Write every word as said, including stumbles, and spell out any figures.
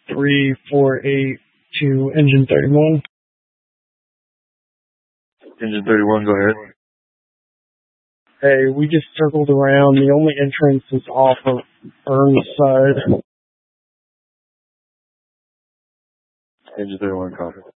three four eight to engine thirty-one. Engine thirty-one, go ahead. Hey, we just circled around. The only entrance is off of Burnside. Engine thirty-one, copy.